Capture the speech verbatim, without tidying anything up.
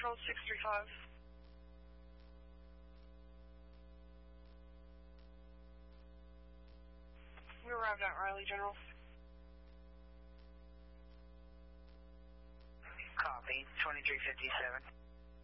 Control six three five. We arrived at Riley General. Copy, twenty-three fifty-seven.